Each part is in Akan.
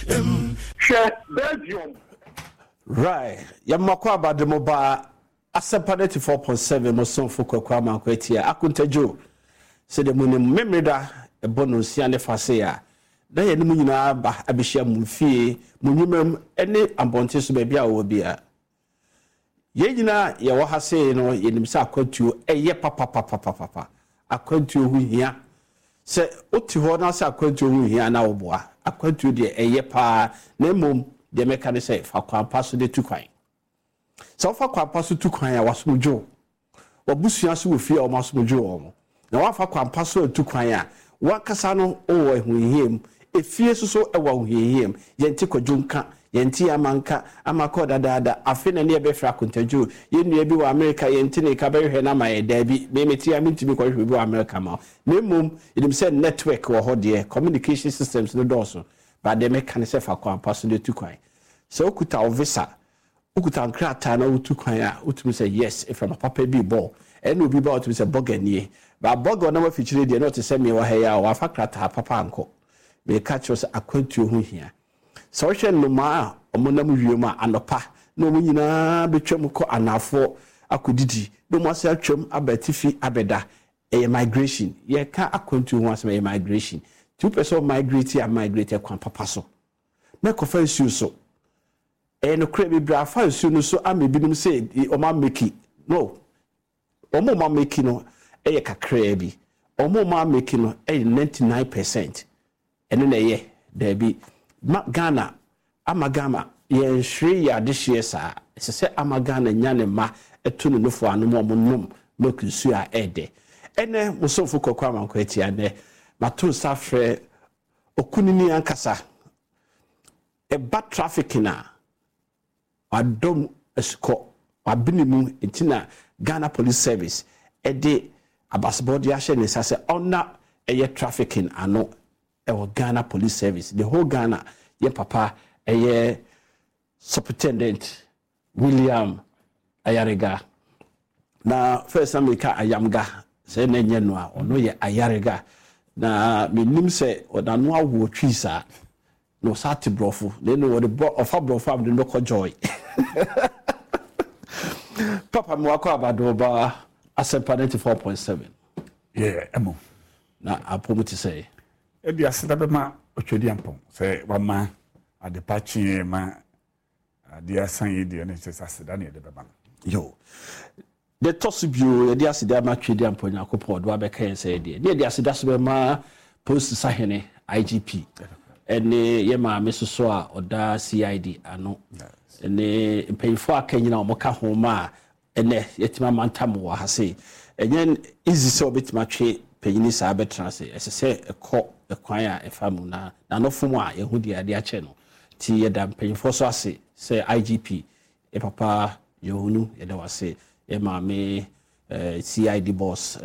Share Belgium. Right. Yamakwa Bademoba Asempa 94.7 Moson Fuko Kwama Kwetia Akuntejo. Se de munim memreda e bonus ya ne fasea. Da ye no nyina ba abehia mumfie munyumam ene ambonte so ba bia wo bia. Ye nyina ye wo hase no ye nim sa akwantuo eye papa. Akwantuo hu hia. Se oti ho na sa akwantuo hu hia na wo boa. Akwantuo de eye pa na mom de meka ne se fa kwampa so de tukwan. So fa kwampa so tukwan ya wasomjo. Obusua so wo fie o masomjo o. Na wafa kwampa so tukwan ya wakasa no o ehunhiem efie so ewa hunhiem yenti kwadwonka yenti amanka amako dadaada afi na ne ebefra kontaju yenua bi wa America yenti ne ka behwe na ma yeda bi memeti amintimi kwahwe bi wa America ma na mum idim se network wo hode communication systems no doso ba de meka ne se fa kwampa so de tukwan so okuta o visa okuta nkrata na utukwan ya utumi se yes if my papa bi ball ene obi ba utumi se boganie ba bogo na wafichire de no te se me wa ha ya wa fa krata papa anko me catch us akwantuo hu hia so hwe no ma omonam wiem a anopa na omu nyina betwam ko anafo akodidi no mo ase atwam abatifi abeda migration ye ka akwantuo hu asema migration 2% migrate kwan papa so me ko fa isu so no kre bi bra fa isu no so amebinum say o ma meki no o mo ma meki no eye kakra bi o mo ma meki no 99% ene na ye da bi Ghana amagama ye hwe ya de hye sa se amagana nyane ma etunu nofo anu mo nom mekunsu a ede ene musofo kokwa mankwati ane mato safre okunini ankasa e bad traffic na adom esko abinimu entina Ghana Police Service ede abasbodi ahye ne sase ona eye trafficking ano ewo Ghana Police Service the whole Ghana ye papa eye Superintendent William Ayarega na first America Ayamga se na nye no a ono ye Ayarega na menim se odano awo twisa no sati brofo le no the of brofo am the local joy papa mo akwa abadoba Asempa 94.7 yeah emo na apomuti say edi aseda be ma otwedi ampon se wama adepachi ma ade asan yedi ne se aseda ne de be ma yo the tosubio edi aseda ma twedi ampon yakopon do abeka yen say de edi aseda so be ma post sahene IGP ene ye ma mesoso a oda CID ano ene payfo akanyina omoka homa ene yetima mantam wo ha say enyen easy so betima twe panyini sa betra say esese ekọ ekwan a efamu na nofumu a yehudi ade ache no ti yeda panyfo so ase say IGP e papa yohunu yeda wase e maame CID boss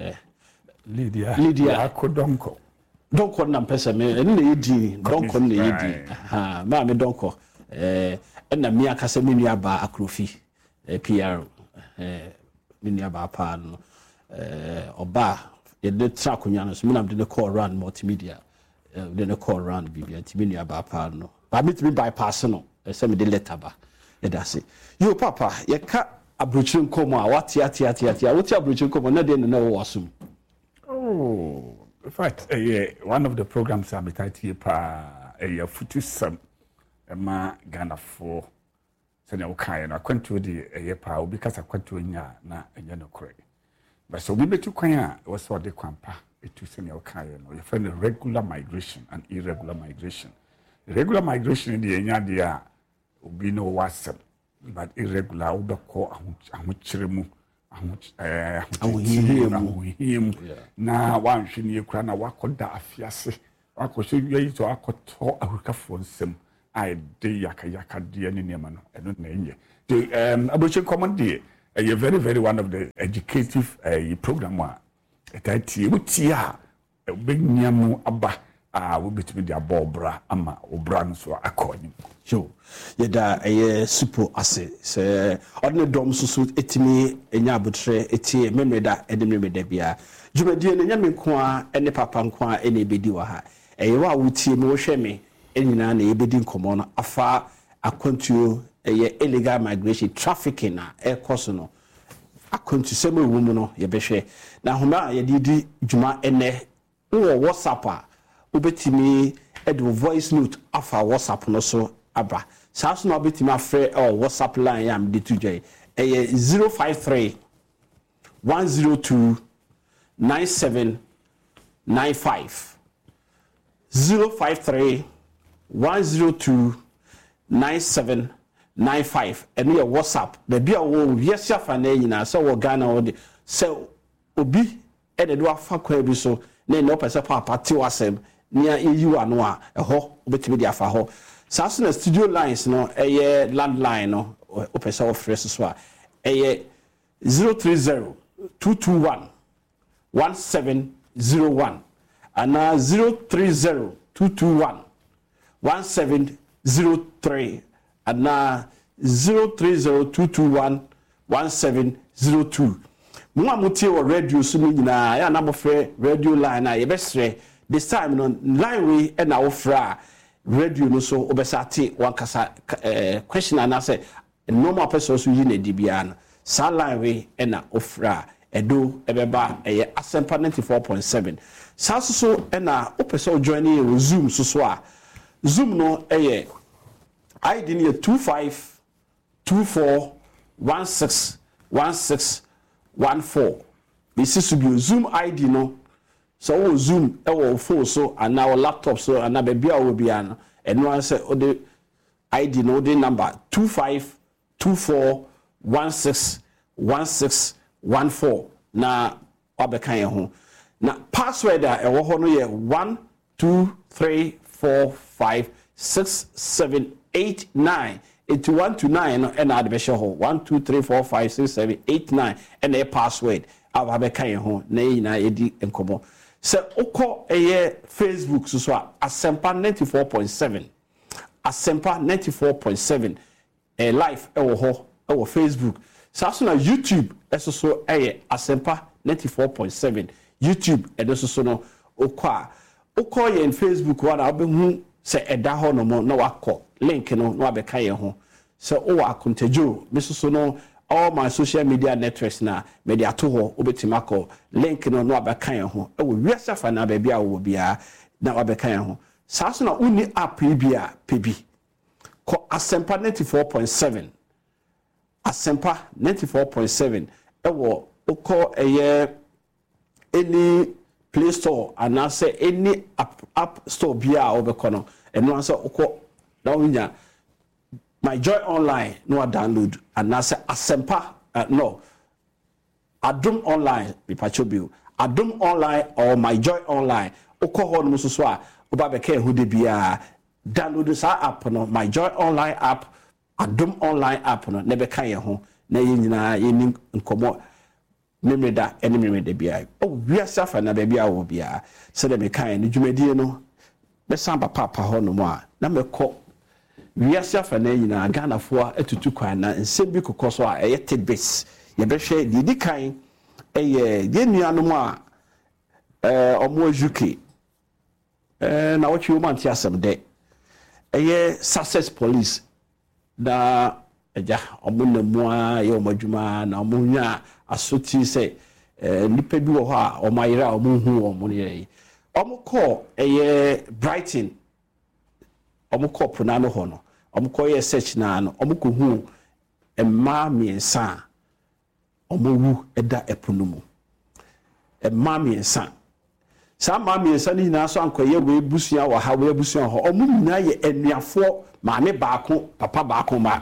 Lydia akodonko donko na mpesa me ene na yedi donko na yedi ha maame donko na mi akasa mi nua ba akrofi PR mi ba pa no oba the track on so me the call run multimedia the call run bibia ti me ba pa no ba me to bypass no say me the letter ba e da say yo papa ye ka abrochire nkomo a what tia what abrochire nkomo na de no wo asum oh in fact one of the programs I'm title pa futu sam ma Ghana for se na ukai na kwantu de pa obi kasa kwantu nya na enya no kore but so we betu kwan a was what the kwampa etu se na ukai no you find regular migration and irregular migration. Regular migration de enya de a obi no wasem but irregular obekọ ahokyeremu ahohiem na wanhwe ne ekura na wakoda afiase wakohwe yi to akoto ahukafo nsem I de yaka de ne nema no eno na enye the aboche common day a very very one of the educative program wa etati wutia obenyamu aba we betimi dia bobra ama obra no so akoni yo yeda super ase se odne dom susu etimi enya abutre etie memeda edememeda bia djumadi ne nyame nko a ene papa nko a ene bedi wa ha wa wutie me wo hwe me enyina na yebedi nkomo no afa akwantuo illegal migration trafficking na course no akwantu sema ewu mu no yebehwe na homa yedidi djuma ene wo WhatsApp a obetimi edo voice note afa WhatsApp no so aba saso na obetimi afre WhatsApp line am de tujai 053 102 9795 053 102 9795 and your WhatsApp the be a wo yes afa na nyina se wo Ghana wo de se obi e de do afa kwa bi so na no pese papa ti wasem nia eyi ano a eho obetimi de afa ho saso na studio lines no landline no o pese o fresh so a 030 221 1701 and 030 221 1703 and 030 221 1702 Mwa mutie wa radio sunu nyina ya na bofre radio line na yebesre this time no line we na ofra radio no so obesate wankasa question and answer normal person so yi na dibia no sa line we na ofra edo ebeba Asempa 94.7 sa so na opeso joining Zoom so a Zoom no ID ni 2524161614 this is be Zoom ID no so Zoom phone so and now laptop so and be bia we bia no eno an say o de ID no de number 2524161614 na obekan ye ho na password a ewo ho no ye 123456789 81 to 9 no and add be show 123456789 and a password abekan ye ho na yina edi enkomo se okọ Facebook so Asempa 94.7 Asempa 94.7 live ewo ho ewo Facebook saso na YouTube so Asempa 94.7 YouTube so no okọ ye in Facebook wa na obehu se eda ho no mo na wakọ link no na abeka ye ho se o wa akontajo so no all my social media networks na media to ho obetimako link no na abeka ye ho ewo wiasa fa na ba bia wo bia na abeka ye ho saso na uni app bia pebi ko Asempa 94.7 Asempa 94.7 ewo okọ any Play Store and now say any app store bia obekono and no answer okọ na winya My Joy Online no download and now say Asempa no Adum Online be pachobi Adum Online or My Joy Online okọ ho no so a oba beka hu de bia download sa app no My Joy Online app Adum Online app no ne beka ye ho na ye nyina ye ni nkomo memeda ene memeda bia wiasa fa na bia wo bia se de mekan ni dwumadie no be samba papa ho no mo a na mekọ wiasa fa na nyina Ghana fo atutu kwan na nsem bi kokoso a tidbits ye be hwe di kan ye nuanu mo a omo UK na wo chi wo man ti asem de Success Police da eja omo na mu a ye omadwuma na omo nya asoti se nipa bi wo ha omayira omo hu omo ne omo call Brighton omo call Punano ho no omo call ye search na no omo ko hu emma miensa omo wu eda epono mu emma miensa sa ma miensa ni na so ankoye we busua wo ha we busua ho omo nyina ye enuafo maame baako papa baako ma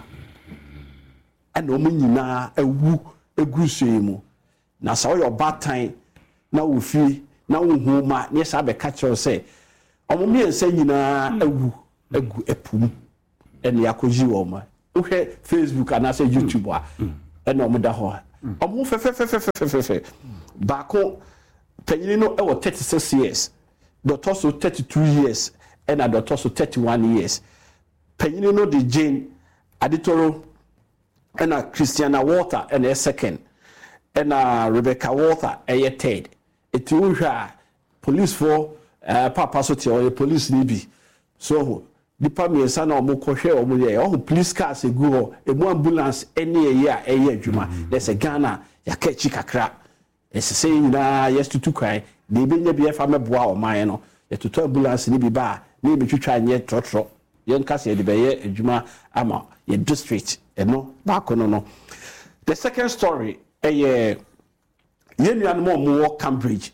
ana omo nyina awu egusemu na sa yo batan na wofi na wohu ma ne sa be ka kiro se omo miensa nyina awu epum ene yakoji wo ma uhwe Facebook ana se YouTube a ene omo da ho omo fe baako panyini no ewo 36 years doctor so 32 years ena doctor so 31 years panyini no de Jane Aditoro ena Christiana Walter ena second ena Rebecca Walter third eti uhwa police for papa so ti o police ni bi so nipa miensa na omo kohwe omo ye o police cars egu ho emu ambulance ene ye a eye adwuma there's a Ghana ya kachi kakra esese nyina yestutu kwan de benya bi efa meboa o man no yetutu ambulance ni bi ba na ebetwitwa nye trotro yenka se de beye adwuma ama ye district eno ba kono no. The second story ye nuanu mo Cambridge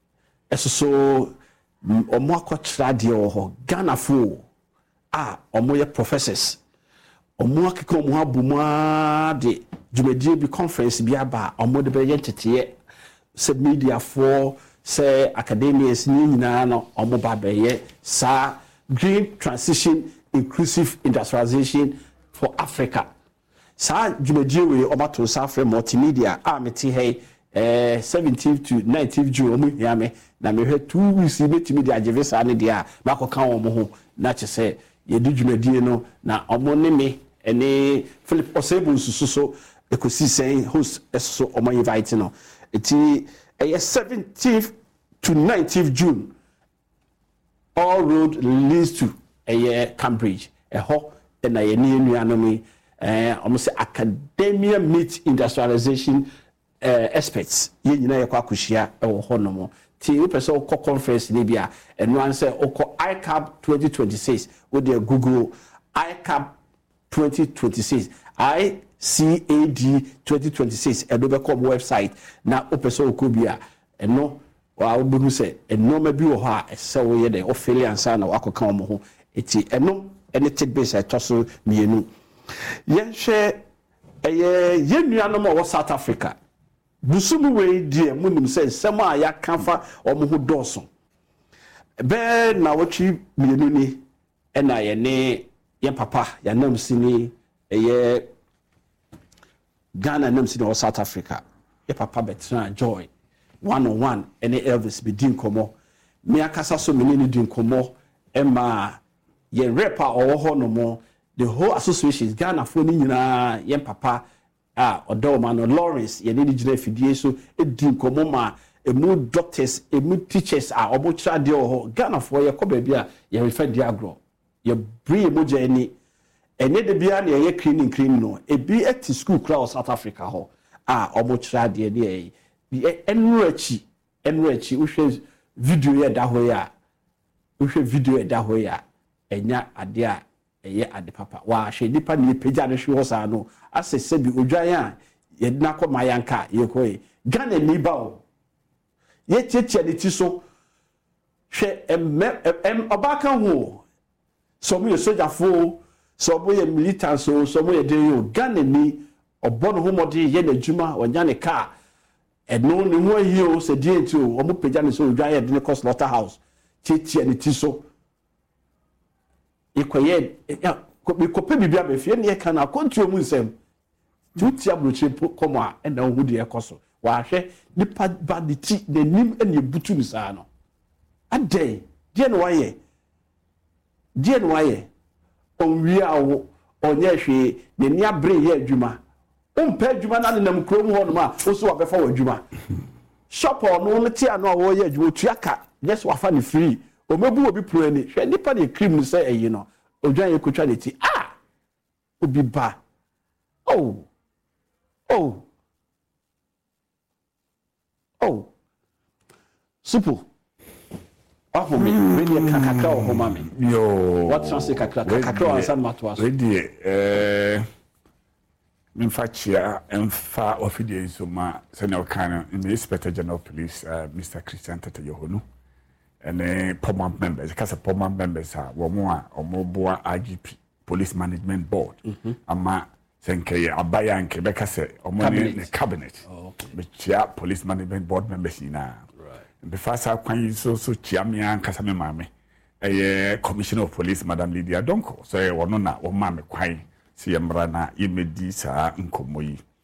eso omo akotra de ho Ghana fo omo ye professors omo akeka omo abuma de djumedie bi conference bi aba omo de be yentete se media for se academics ni nyina no omo ba be ye sa green transition inclusive industrialization for Africa sa djumedie we obato sa frame multimedia meti hey 17th to 19th June omo hiame na me hwe 2 weeks media agevesa ne dia ba ko kan omo ho na chese ye djumedie no na omo ne me ene Philip Osebo suso ekosi sen host eso omo invite no eti 17th to 19th June all road leads to Cambridge ho na ye ni nuanom omo se academia meet industrialization experts ye nyina ye kwa kuhia wo ho no mo ti we person ko conference ni bia eno an se oko ICAP 2026 wo de Google ICAP 2026 ICAD 2026 edo be come website na o person ko bia eno wa obuhu se eno ma bi wo ho a se wo ye de ofeli ansa na wakoka mo ho eti eno ene tidbase etoso mienu ye hwe ye nuanom wo South Africa busumu we die munim se sema ya kanfa omo ho doso be na wochi mienu ni ena ye ne ye papa ya nam sini ye Ghana nam sini South Africa ye papa betra Joy 101 ene Elvis be din komo me akasa so me ni din komo ema ye rapper owo ho no mo the whole association Ghana for ni nyina ye papa odo man Lawrence ye ni gina fidie so edin komo ma emu doctors emu teachers obo kira de ho Ghana for ye ko ba bia ye refer di agro ye bri moja eni ene de bia na ye cleaning no ebi at school crowd South Africa ho obo kira de ne enru achi uhwe video ye da ho ya uhwe video ye da ho ya enya ade a eye ade papa wa hwe nipa ne pagya ne hwe hosa no asese bi odwan a ye na ko mayanka ye ko Ghana ni ba o ye cheche ne ti so hwe obaka ho so mo ye soldier fo so mo ye militant so mo ye de yo Ghana ni obono ho mode ye na djuma onya ne car eno ne ho ayi o se die ti o mo pagya ne so odwan ye de ne ko slaughterhouse cheche ne ti so ikoye ya ko pe bibia be fie ne kana kontuo mu nsem tuti abroche komo a enda hu de ekoso wa hwe nipa baditi de nim ene butu misa no adey die no waye onwi awo onye hwe ne ni abre ye adwuma ompa adwuma na nam krom ho no ma oso wa befa wa adwuma shop no no ti ano wo ye adwuma tuaka yes wa fa ne free o mebu obi pro ani hwe nipa ne cream say eyi no odwan ye kotwa ne ti obi ba super aho me really kakaka o homa me yo what chance kakaka ansan matwa so really min fachia emfa ofidie so ma senior kan in the Inspector General Police Mr. Christian Tete Yohonu and permanent members kasa permanent members womo a omoboa IGP Police Management Board ama senke abaya nke beka se omoni ne cabinet betia Police Management Board members ina before sa kwan so chiamia kasa me mame Commissioner of Police Madam Lydia Donko so wono na wo mame kwan se yemra na yemedi sa nkomoyi